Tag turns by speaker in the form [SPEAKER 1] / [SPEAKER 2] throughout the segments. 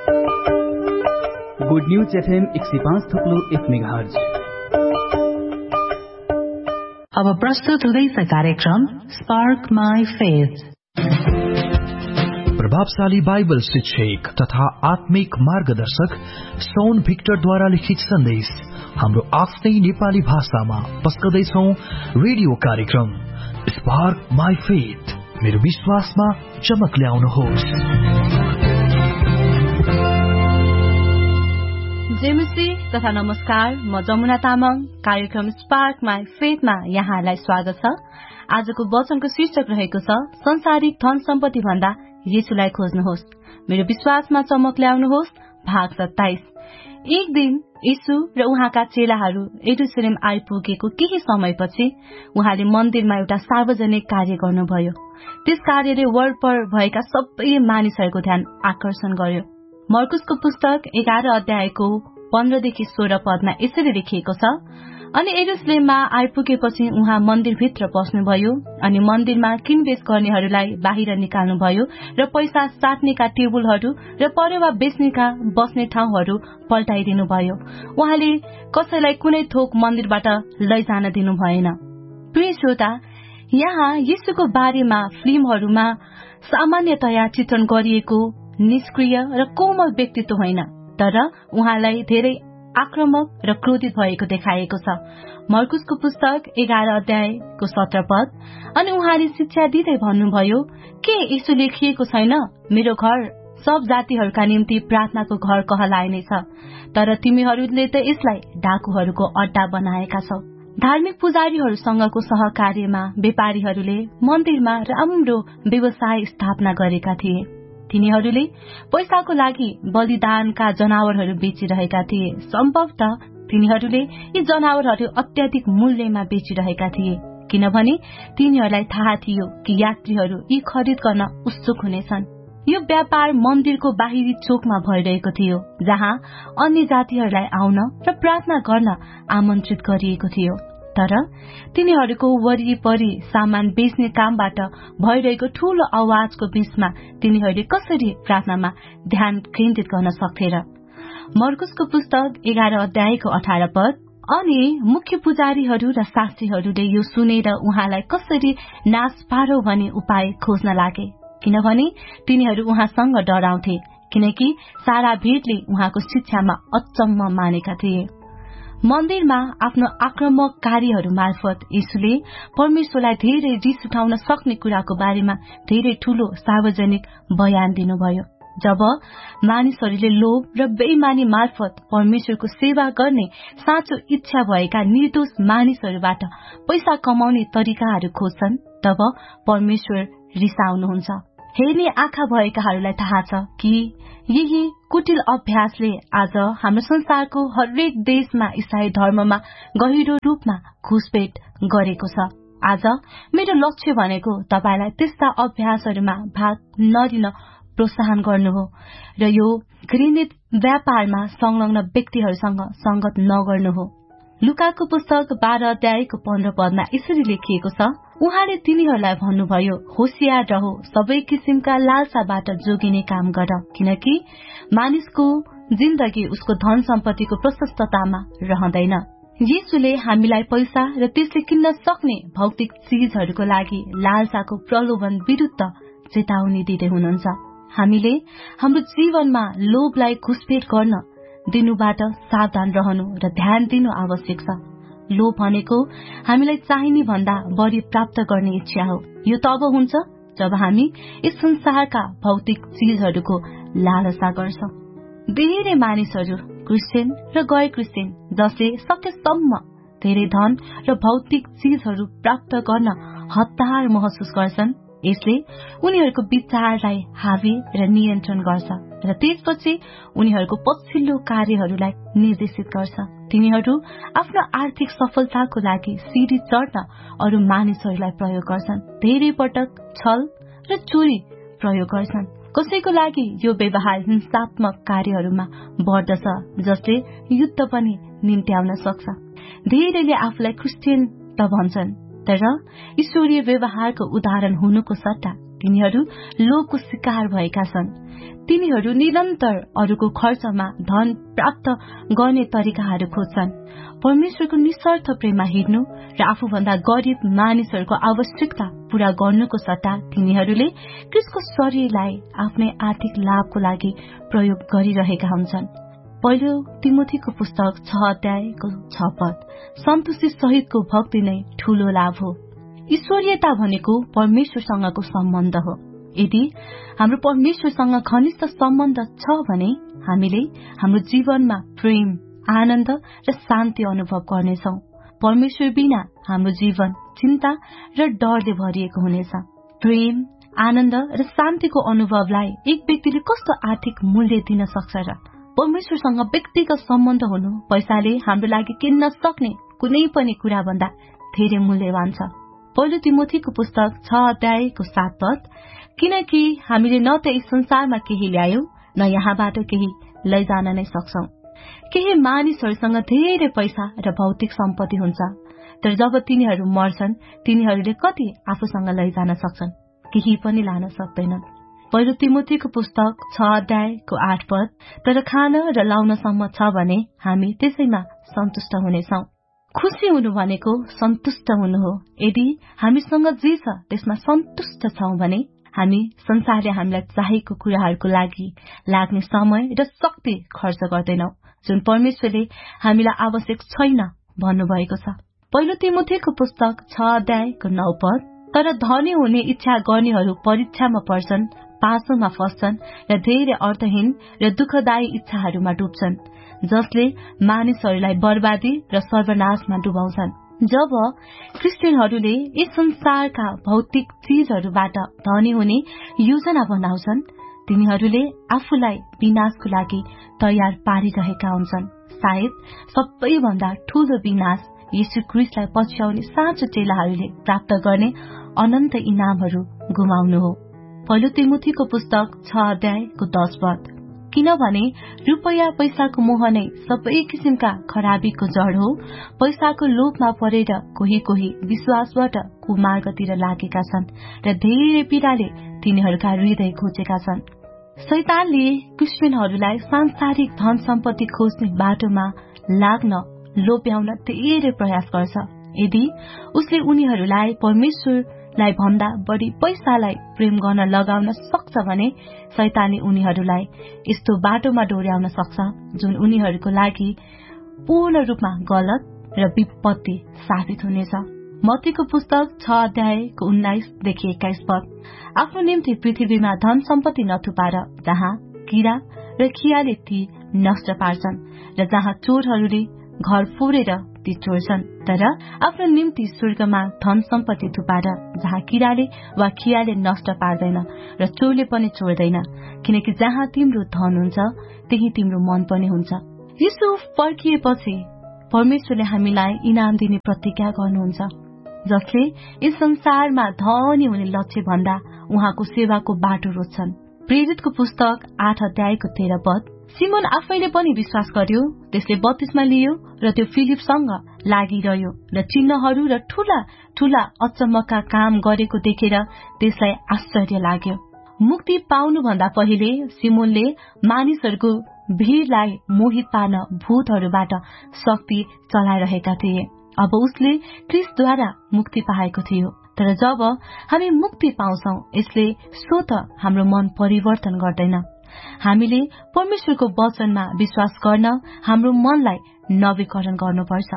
[SPEAKER 1] Good news FM 105.1 megahertz.
[SPEAKER 2] अब प्रस्तुत हुँदैछ कार्यक्रम स्पार्क माई फेथ।
[SPEAKER 3] प्रभावशाली बाइबल शिक्षक तथा आत्मिक मार्गदर्शक सोन भिक्टरद्वारा लिखित सन्देश हाम्रो आफ्नै नेपाली भाषामा पस्कदैछौं रेडियो कार्यक्रम स्पार्क माई फेथ। मेरो विश्वासमा चमक ल्याउनुहोस्।
[SPEAKER 4] जेमुसी तथा नमस्कार, म जमुना तामाङ। कार्यक्रम स्पार्क माई फेथमा यहाँलाई स्वागत छ। आजको वचनको शीर्षक रहेको छ संसारिक धन सम्पत्ति भन्दा येशूलाई खोज्नुहोस्, मेरो विश्वासमा चमक ल्याउनुहोस्। भाग 27। एक दिन येशू र उहाँका चेलाहरू यरुशलेम आइपुगेको केही समयपछि उहाँले मन्दिरमा एउटा सार्वजनिक कार्य गर्नुभयो। त्यस कार्यले वरपर भएका सबै मानिसहरूको ध्यान आकर्षण गर्यो। मर्कुसको पुस्तक 11 अध्यायको 15 देखि 16 पदमा यसरी लेखिएको छ, अनि यरुशलेममा आइपुगेपछि उहाँ मन्दिरभित्र पस्नुभयो अनि मन्दिरमा किनबेच गर्नेहरूलाई बाहिर निकाल्नुभयो र पैसा साट्नेका टेबुलहरू र परेवा बेच्नेका बस्ने ठाउँहरू पल्टाइदिनुभयो। उहाँले कसैलाई कुनै थोक मन्दिरबाट लैजान दिनु भएन। प्रिय श्रोता, यहाँ येशूको बारेमा फिल्महरूमा सामान्यतया चित्रण गरिएको निष्क्रिय र कोमल व्यक्तित्व होइन, तर उहाँलाई धेरै आक्रामक र क्रोधित भएको देखाइएको छ। मर्कुसको पुस्तक 11 अध्यायको 17 पद। अनि उहाँले शिक्षा दिँदै भन्नुभयो, के यसो लेखिएको छैन, मेरो घर सब जातिहरूका निम्ति प्रार्थनाको घर कहलाइनेछ, तर तिमीहरूले त यसलाई डाकुहरूको अड्डा बनाएका छौ। धार्मिक पुजारीहरूसँगको सहकार्यमा व्यापारीहरूले मन्दिरमा राम्रो व्यवसाय स्थापना गरेका थिए। तिनीहरूले पैसाको लागि बलिदानका जनावरहरू बेचिरहेका थिए। सम्भवतः तिनीहरूले यी जनावरहरू अत्याधिक मूल्यमा बेचिरहेका थिए, किनभने तिनीहरूलाई थाहा थियो कि यात्रीहरू यी खरिद गर्न उत्सुक हुनेछन्। यो व्यापार मन्दिरको बाहिरी चोकमा भइरहेको थियो, जहाँ अन्य जातिहरूलाई आउन र प्रार्थना गर्न आमन्त्रित गरिएको थियो। तर तिनीहरूको वरिपरि सामान बेच्ने कामबाट भइरहेको ठूलो आवाजको बीचमा तिनीहरूले कसरी प्रार्थनामा ध्यान केन्द्रित गर्न सक्थे र? मर्कुसको पुस्तक 11 अध्यायको 18 पद। अनि मुख्य पुजारीहरू र शास्त्रीहरूले यो सुनेर उहाँलाई कसरी नाश पारो भन्ने उपाय खोज्न लागे, किनभने तिनीहरू उहाँसँग डराउँथे, किनकि सारा भीड़ले उहाँको शिक्षामा अचम्म मानेका थिए। मन्दिरमा आफ्नो आक्रामक कार्यहरू मार्फत येशूले परमेश्वरलाई धेरै रिस उठाउन सक्ने कुराको बारेमा धेरै ठूलो सार्वजनिक बयान दिनुभयो। जब मानिसहरूले लोभ र बेईमानी मार्फत परमेश्वरको सेवा गर्ने साँचो इच्छा भएका निर्दोष मानिसहरूबाट पैसा कमाउने तरिकाहरू खोज्छन्, तब परमेश्वर रिसाउनुहुन्छ। हेर्ने आँखा भएकाहरूलाई थाहा छ कि यही कुटिल अभ्यासले आज हाम्रो संसारको हरेक देशमा ईसाई धर्ममा गहिरो रूपमा घुसपेट गरेको छ। आज मेरो लक्ष्य भनेको तपाईलाई त्यस्ता अभ्यासहरूमा भाग नलिन प्रोत्साहन गर्नु हो र यो घृणित व्यापारमा संलग्न व्यक्तिहरूसँग संगत नगर्नु हो। लुकाको पुस्तक 12 अध्यायको 15 पदमा यसरी लेखिएको छ, उहाँले तिनीहरूलाई भन्नुभयो, होशियार रहो, सबै किसिमका लालसाबाट जोगिने काम गर, किनकि मानिसको जिन्दगी उसको धन सम्पत्तिको प्रशस्ततामा रहँदैन। येशूले हामीलाई पैसा र त्यसले किन्न सक्ने भौतिक चीजहरूको लागि लालसाको प्रलोभन विरुद्ध चेतावनी दिँदै हुनुहुन्छ। हामीले हाम्रो जीवनमा लोभलाई घुसपेट गर्न दिनुबाट सावधान रहनु र ध्यान दिनु आवश्यक छ। लोभ भनेको हामीलाई चाहिने भन्दा बढी प्राप्त गर्ने इच्छा हो। यो तब हुन्छ जब हामी यस संसारका भौतिक चीजहरूको लालसा गर्छौं। धेरै मानिसहरू क्रिस्चियन र गैर क्रिस्चियन जसले सकेसम्म धेरै धन र भौतिक चीजहरू प्राप्त गर्न हतार महसुस गर्छन्, यसले उनीहरूको विचारलाई हावी र नियन्त्रण गर्छ र त्यसपछि उनीहरूको पछिल्लो कार्यहरूलाई निर्देशित गर्छ। तिनीहरू आफ्नो आर्थिक सफलताको लागि सिडी चढ्न अरू मानिसहरूलाई प्रयोग गर्छन्, धेरै पटक छल र चोरी प्रयोग गर्छन्। कसैको लागि यो व्यवहार हिंसात्मक कार्यहरूमा बढ्दछ, जसले युद्ध पनि निम्त्याउन सक्छ। धेरैले आफूलाई क्रिस्चियन त भन्छन्, तर ईश्वरीय व्यवहारको उदाहरण हुनुको सट्टा तिनीहरू लोभको शिकार भएका छन्। तिनीहरू निरन्तर अरूको खर्चमा धन प्राप्त गर्ने तरिकाहरू खोज्छन्। परमेश्वरको निस्वार्थ प्रेममा हिँड्नु र आफूभन्दा गरिब मानिसहरूको आवश्यकता पूरा गर्नुको सट्टा तिनीहरूले क्रिस्टको शरीरलाई आफ्नै आर्थिक लाभको लागि प्रयोग गरिरहेका हुन्छन्। पहिलो तिमोथीको पुस्तक 6 अध्यायको 6 पद, सन्तुष्टि सहितको भक्ति नै ठूलो लाभ हो। ईश्वरीयता भनेको परमेश्वरसँगको सम्बन्ध हो। यदि हाम्रो परमेश्वरसँग घनिष्ठ सम्बन्ध छ भने हामीले हाम्रो जीवनमा प्रेम, आनन्द र शान्ति अनुभव गर्नेछौं। परमेश्वर बिना हाम्रो जीवन चिन्ता र डरले भरिएको हुनेछ। प्रेम, आनन्द र शान्तिको अनुभवलाई एक व्यक्तिले कस्तो आर्थिक मूल्य दिन सक्छ र? परमेश्वरसँग व्यक्तिगत सम्बन्ध हुनु पैसाले हाम्रो लागि किन्न सक्ने कुनै पनि कुरा भन्दा धेरै मूल्यवान छ। पहिलो तिमोथीको पुस्तक 6 अध्यायको 7 पद, किनकि हामीले न त यस संसारमा केही ल्यायौं न यहाँबाट केही लैजान नै सक्छौं। केही मानिसहरूसँग धेरै पैसा र भौतिक सम्पत्ति हुन्छ, तर जब तिनीहरू मर्छन् तिनीहरूले कति आफूसँग लैजान सक्छन्? केही पनि लान सक्दैनन्। पहिलो तिमोथीको पुस्तक 6 अध्यायको 8 पद, तर खान र लाउनसम्म छ भने हामी त्यसैमा सन्तुष्ट हुनेछौं। खुशी हुनु भनेको सन्तुष्ट हुनु हो। यदि हामीसँग जे छ त्यसमा सन्तुष्ट छौं भने हामी संसारले हामीलाई चाहेको कुराहरूको लागि लाग्ने समय र शक्ति खर्च गर्दैनौं, जुन परमेश्वरले हामीलाई आवश्यक छैन भन्नुभएको छ। पहिलो तिमोथीको पुस्तक 6 अध्यायको 9 पद, तर धनी हुने इच्छा गर्नेहरू परीक्षामा पर्छन्, पासोमा फस्छन् र धेरै अर्थहीन र दुःखदायी इच्छाहरूमा डुब्छन्, जसले मानिसहरूलाई बर्बादी र सर्वनाशमा डुबाउँछन्। जब क्रिस्चियनहरूले यस संसारका भौतिक चीजहरूबाट धनी हुने योजना बनाउँछन्, तिनीहरूले आफूलाई विनाशको लागि तयार पारिरहेका हुन्छन्। सायद सबैभन्दा ठूलो विनाश येशू क्रिस्टलाई पछ्याउने साँचो चेलाहरूले प्राप्त गर्ने अनन्त इनामहरू गुमाउनु हो। पहिलो तिमोथीको पुस्तक 6 अध्यायको 10 पद, किनभने रुपैयाँ पैसाको मोह नै सबै किसिमका खराबीको जड हो। पैसाको लोभमा परेर कोही विश्वासबाट कुमार्गतिर लागेका छन् र धेरै पीडाले तिनीहरूका हृदय खोजेका छन्। शैतानले क्रिस्चियनहरूलाई सांसारिक धन सम्पत्ति खोज्ने बाटोमा लाग्न लोभ्याउन धेरै प्रयास गर्छ। यदि उसले उनीहरूलाई परमेश्वरलाई भन्दा बढी पैसालाई प्रेम गर्न लगाउन सक्छ भने शैतानले उनीहरूलाई यस्तो बाटोमा डोर्याउन सक्छ जुन उनीहरूको लागि पूर्ण रूपमा गलत र विपत्ति साबित हुनेछ। मत्तीको पुस्तक 6 अध्यायको 19 देखि 21 पद, आफ्नो निम्ति पृथ्वीमा धन सम्पत्ति नथुपार जहाँ कीरा र खियाले ती नष्ट पार्छन् र जहाँ चोरहरूले घर फोरेर ती चोर्छन्, तर आफ्नो निम्ति स्वर्गमा धन सम्पत्ति थुपार जहाँ कीराले वा खियाले नष्ट पार्दैन र चोरले पनि चोर्दैन, किनकि जहाँ तिम्रो धन हुन्छ त्यही तिम्रो मन पनि हुन्छ। यीशु फर्किएपछि परमेश्वरले हामीलाई इनाम दिने प्रतिज्ञा गर्नुहुन्छ, जसले यस संसारमा धनी हुने लक्ष्य भन्दा उहाँको सेवाको बाटो रोज्छन्। प्रेरितको पुस्तक 8 अध्यायको 13 पद, सिमोन आफैले पनि विश्वास गर्यो, त्यसले बत्तिस्मा लियो र त्यो फिलिपसँग लागिरह्यो र चिन्हहरू र ठूला ठूला अचम्मका काम गरेको देखेर त्यसलाई आश्चर्य लाग्यो। मुक्ति पाउनुभन्दा पहिले सिमोनले मानिसहरूको भीड़लाई मोहित पार्न भूतहरूबाट शक्ति चलाइरहेका थिए। अब उसले क्रिस्टद्वारा मुक्ति पाएको थियो, तर जब हामी मुक्ति पाउँछौं यसले स्वत हाम्रो मन परिवर्तन गर्दैन। हामीले परमेश्वरको वचनमा विश्वास गर्न हाम्रो मनलाई नवीकरण गर्नुपर्छ।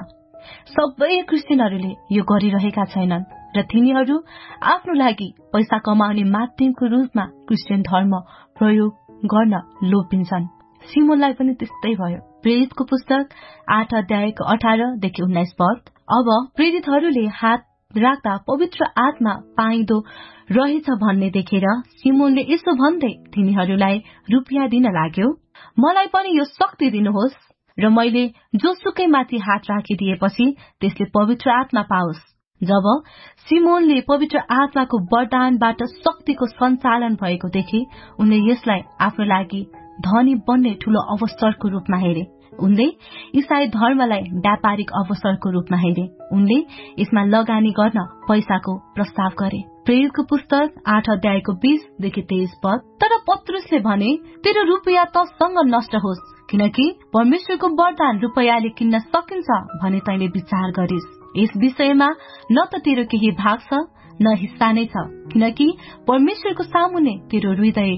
[SPEAKER 4] सबै क्रिस्चियनहरूले यो गरिरहेका छैनन् र तिनीहरू आफ्नो लागि पैसा कमाउने माध्यमको रूपमा क्रिस्चियन धर्म प्रयोग गर्न लोभिन्छन्। सिमोनलाई पनि त्यस्तै भयो। प्रेरितको पुस्तक 8 अध्यायको 18 देखि 19 पद, अब प्रेरितहरूले हात राख्दा पवित्र आत्मा पाइँदो रहेछ भन्ने देखेर सिमोनले यसो भन्दै तिनीहरूलाई रुपियाँ दिन लाग्यो, मलाई पनि यो शक्ति दिनुहोस् र मैले जोसुकै माथि हात राखिदिएपछि त्यसले पवित्र आत्मा पाओस्। जब सिमोनले पवित्र आत्माको वरदानबाट शक्तिको सञ्चालन भएको देखे उनले यसलाई आफ्नो लागि धनी बन्ने ठूलो अवसरको रूपमा हेरे। उनले ईसाई धर्मलाई व्यापारिक अवसरको रूपमा हेरे। उनले यसमा लगानी गर्न पैसाको प्रस्ताव गरे। प्रेरितको पुस्तक 8 अध्यायको 20देखि 23 पद। तर पत्रुसले भने, तेरो रुपैयाँ तँसँग नष्ट होस्, किनकि परमेश्वरको वरदान रुपैयाँले किन्न सकिन्छ भने तैँले विचार गरिस्। यस विषयमा न त तेरो केही भाग छ न हिस्सा नै छ, किनकि परमेश्वरको सामु तेरो हृदय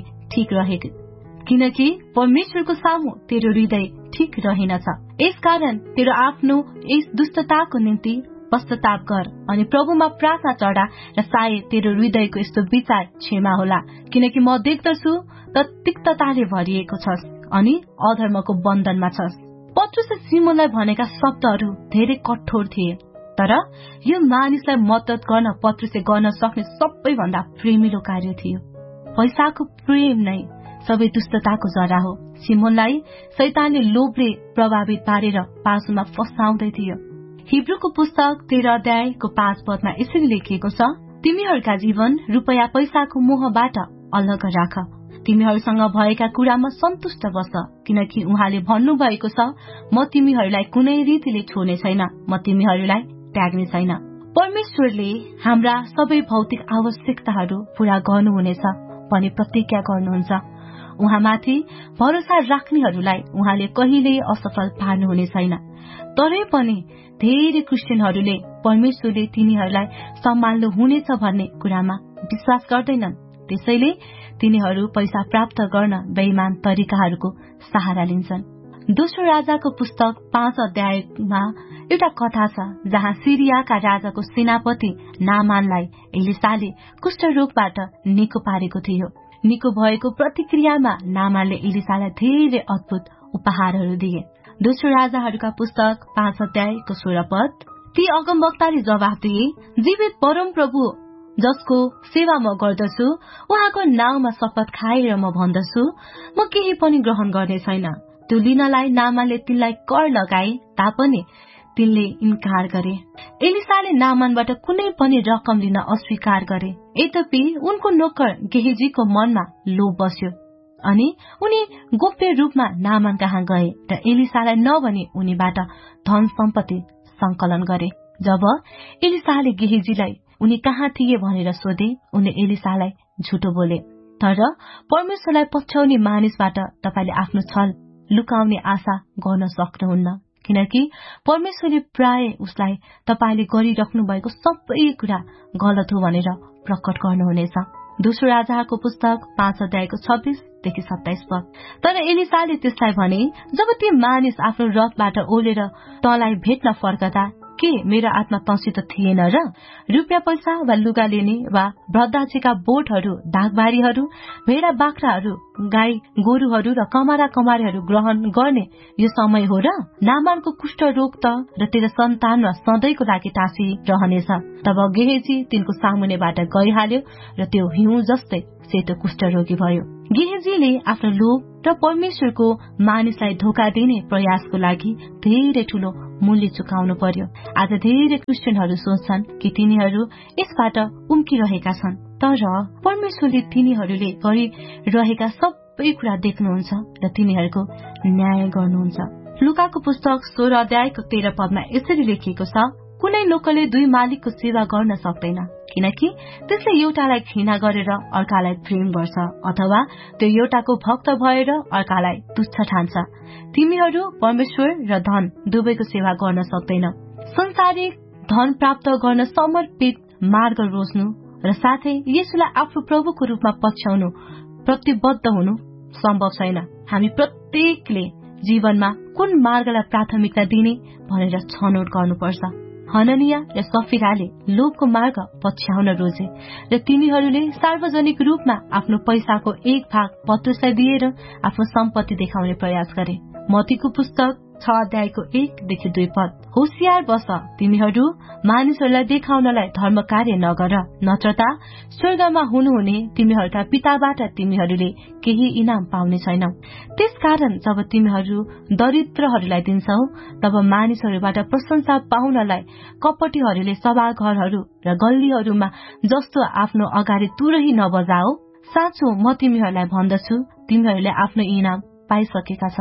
[SPEAKER 4] ठिक रहेनछ। यसकारण तेरो आफ्नो यस दुष्टताको निम्ति पश्चाताप गर अनि प्रभुमा प्रार्थना चढा र सायद तेरो हृदयको यस्तो विचार क्षमा होला, किनकि म देख्दछु त तिक्तताले भरिएको छस् अनि अधर्मको बन्धनमा छस्। पत्रुसले सिमोनलाई भनेका शब्दहरू धेरै कठोर थिए, तर यो मानिसलाई मद्दत गर्न पत्रुसले गर्न सक्ने सबैभन्दा प्रेमिलो कार्य थियो। पैसाको प्रेम नै सबै दुष्टताको जरा हो। सिमोनलाई शैतानले लोभले प्रभावित पारेर पासुमा फसाउँदै थियो। हिब्रूको पुस्तक 13 अध्यायको 5 पदमा यसरी लेखिएको छ, तिमीहरूका जीवन रुपैयाँ पैसाको मोहबाट अलग राख। तिमीहरूसँग भएका कुरामा सन्तुष्ट बस, किनकि उहाँले भन्नुभएको छ, म तिमीहरूलाई कुनै रीतिले छोड्ने छैन, म तिमीहरूलाई त्याग्ने छैन। परमेश्वरले हाम्रा सबै भौतिक आवश्यकताहरू पूरा गर्नुहुनेछ भनी प्रतिज्ञा गर्नुहुन्छ। उहाँमाथि भरोसा राख्नेहरूलाई उहाँले कहिल्यै असफल पार्नुहुने छैन। तरै पनि धेरै क्रिस्चियनहरूले परमेश्वरले तिनीहरूलाई सम्हाल्नु हुनेछ भन्ने कुरामा विश्वास गर्दैनन्। त्यसैले तिनीहरू पैसा प्राप्त गर्न बेइमान तरिकाहरूको सहारा लिन्छन्। दोस्रो राजाको पुस्तक 5 अध्यायमा एउटा कथा छ जहाँ सिरियाका राजाको सेनापति नामानलाई एलिसाले कुष्ठरोगबाट निको पारेको थियो। निको भएको प्रतिक्रियामा नामानले एलिसालाई धेरै अद्भुत उपहारहरू दिए। दोस्रो राजाहरूका पुस्तक 5 अध्यायको 16 पद। ती अगमवक्ताले जवाफ दिए, जीवित परम प्रभु जसको सेवा म गर्दछु, उहाँको नाउँमा शपथ खाएर म भन्दछु, म केही पनि ग्रहण गर्ने छैन। त्यो लिनलाई नामानले तिनलाई कर लगाए तापनि तिनले इन्कार गरे। एलिसाले नामानबाट कुनै पनि रकम लिन अस्वीकार गरे। यद्यपि उनको नोकर गेहजीको मनमा लोभ बस्यो अनि उनी गोप्य रूपमा नामान कहाँ गए र एलिसालाई नभनी उनीबाट धन सम्पत्ति संकलन गरे। जब एलिसाले गेहजीलाई उनी कहाँ थिए भनेर सोधे, उनले एलिसालाई झुटो बोले। तर परमेश्वरलाई पछ्याउने मानिसबाट तपाईले आफ्नो छल लुकाउने आशा गर्न सक्नुहुन्न, किनकि परमेश्वरले प्राय उसलाई तपाईले गरिराख्नु भएको सबै कुरा गलत हो भनेर प्रकट गर्नुहुनेछ। दोस्रो राजाको पुस्तक 5 अध्यायको 26देखि 27 पद। तर एलिसाले त्यसलाई भने, जब ती मानिस आफ्नो रथबाट ओलेर तँलाई भेट्न फर्कदा के मेरो आत्मा तँसित थिएन र? रुपियाँ पैसा वा लुगा लिने वा भ्रदाजीका बोटहरू, दागबारीहरू, भेडा बाख्राहरू, गाई गोरुहरू र कमारा कमारेहरू ग्रहण गर्ने यो समय हो र? नामानको कुष्ठ रोग त र तेरो सन्तानमा सधैँको लागि टाँसी रहनेछ। तब गेहजी तिनको सामुनेबाट गइहाल्यो र त्यो हिउँ जस्तै सेतो कुष्ठरोगी भयो। गेहजीले आफ्नो लोभ र परमेश्वरको मानिसलाई धोका दिने प्रयासको लागि धेरै ठूलो मूल्य चुकाउनु पर्यो। आज धेरै क्रिस्चियनहरू सोच्छन् कि तिनीहरू यसबाट उम्किरहेका छन्, तर परमेश्वरले तिनीहरूले गरिरहेका सबै कुरा देख्नुहुन्छ र तिनीहरूको न्याय गर्नुहुन्छ। लुकाको पुस्तक 16 अध्यायको 13 पदमा यसरी लेखिएको छ, कुनै नोकरले दुई मालिकको सेवा गर्न सक्दैन, किनकि त्यसले एउटालाई घृणा गरेर अर्कालाई प्रेम गर्छ अथवा त्यो एउटाको भक्त भएर अर्कालाई तुच्छ ठान्छ। तिमीहरू परमेश्वर र धन दुवैको सेवा गर्न सक्दैन। संसारिक धन प्राप्त गर्न समर्पित मार्ग रोज्नु र साथै यसुलाई आफ्नो प्रभुको रूपमा पछ्याउनु प्रतिबद्ध हुनु सम्भव छैन। हामी प्रत्येकले जीवनमा कुन मार्गलाई प्राथमिकता दिने भनेर छनौट गर्नुपर्छ। हननिया र सफिराले लोभको मार्ग पछ्याउन रोजे र तिनीहरूले सार्वजनिक रूपमा आफ्नो पैसाको एक भाग पत्रुसलाई दिएर आफ्नो सम्पत्ति देखाउने प्रयास गरे। मत्तीको पुस्तक 6 अध्यायको 1देखि 2 पद। होशियार बस, तिमीहरू मानिसहरूलाई देखाउनलाई धर्म कार्य नगर, नत्रता स्वर्गमा हुनुहुने तिमीहरूका पिताबाट तिमीहरूले केही इनाम पाउने छैनौ। त्यसकारण जब तिमीहरू दरिद्रहरूलाई दिन्छौ, तब मानिसहरूबाट प्रशंसा पाउनलाई कपटीहरूले सभाघरहरू र गल्लीहरूमा जस्तो आफ्नो अगाडि तुरही नबजाओ। साँचो म तिमीहरूलाई भन्दछु, तिमीहरूले आफ्नो इनाम पाइसकेका छन्।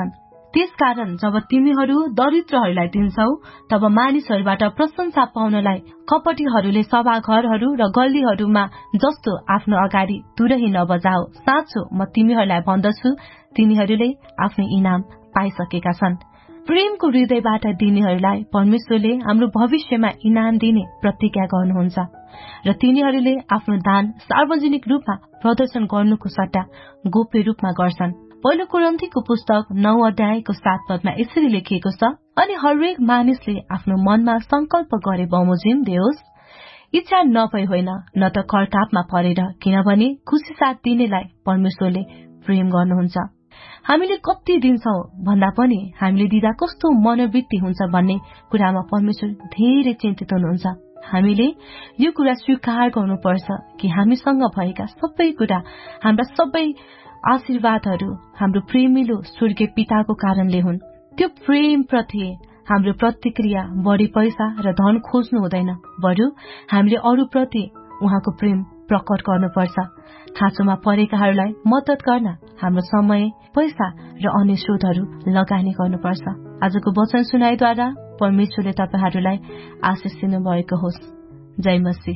[SPEAKER 4] त्यसकारण जब तिमीहरू दरिद्रहरूलाई दिन्छौ तब मानिसहरूबाट प्रशंसा पाउनलाई कपटीहरूले सभाघरहरू र गल्लीहरूमा जस्तो आफ्नो अगाडि तुरही नबजाओ। साँचो म तिमीहरूलाई भन्दछु, तिनीहरूले आफ्नो इनाम पाइसकेका छन्। प्रेमको हृदयबाट दिनेहरूलाई परमेश्वरले हाम्रो भविष्यमा इनाम दिने प्रतिज्ञा गर्नुहुन्छ र तिनीहरूले आफ्नो दान सार्वजनिक रूपमा प्रदर्शन गर्नुको सट्टा गोप्य रूपमा गर्छन्। पहिलो कोरिन्थीको पुस्तक 9 अध्यायको 7 पदमा यसरी लेखिएको छ, अनि हरेक मानिसले आफ्नो मनमा संकल्प गरे बमोजिम देओस्, इच्छा नभई होइन न त करतापमा परेर, किनभने खुशी साथ दिनेलाई परमेश्वरले प्रेम गर्नुहुन्छ। हामीले कति दिन्छौं भन्दा पनि हामीले दिँदा कस्तो मनोवृत्ति हुन्छ भन्ने कुरामा परमेश्वर धेरै चिन्तित हुनुहुन्छ। हामीले यो कुरा स्वीकार गर्नुपर्छ कि हामीसँग भएका सबै कुरा, हाम्रा सबै आशीर्वादहरू हाम्रो प्रेमिलो स्वर्गीय पिताको कारणले हुन्। त्यो प्रेम प्रति हाम्रो प्रतिक्रिया बढी पैसा र धन खोज्नु हुँदैन, बरु हामीले अरूप्रति उहाँको प्रेम प्रकट गर्नुपर्छ। खाँचोमा परेकाहरूलाई मद्दत गर्न हाम्रो समय, पैसा र अन्य स्रोतहरू लगानी गर्नुपर्छ। आजको वचन सुनाइद्वारा परमेश्वरले तपाईहरूलाई आशिष दिनु भएको होस्। जय मसीह।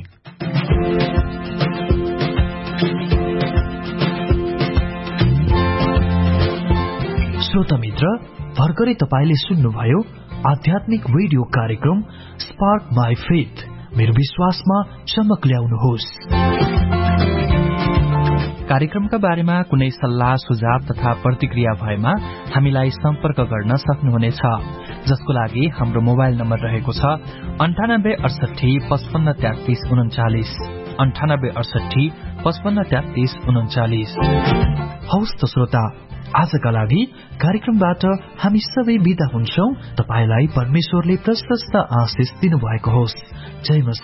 [SPEAKER 3] श्रोता मित्र, भर्खरै तपाईले सुन्नुभयो आध्यात्मिक रेडियो कार्यक्रम स्पार्क माई फेथ, मेरो विश्वासमा चमक ल्याउनुहोस्।
[SPEAKER 5] कार्यक्रमका बारेमा कुनै सल्लाह, सुझाव तथा प्रतिक्रिया भएमा हामीलाई सम्पर्क गर्न सक्नुहुनेछ, जसको लागि हाम्रो मोबाइल नम्बर रहेको छ 98 68 55 33 39, 98 68 55 33 39।
[SPEAKER 3] हवस् त श्रोता, आजका लागि कार्यक्रमबाट हामी सबै बिदा हुन्छौं। तपाईलाई परमेश्वरले प्रशस्त आशिष दिनुभएको होस्। जय मसीह।